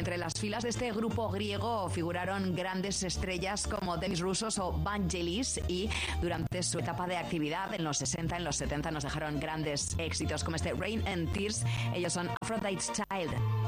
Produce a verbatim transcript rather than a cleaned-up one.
entre las filas de este grupo griego figuraron grandes estrellas como Demis Roussos o Vangelis, y durante su etapa de actividad en los sesenta, en los setenta nos dejaron grandes éxitos como este Rain and Tears. Ellos son Aphrodite's Child.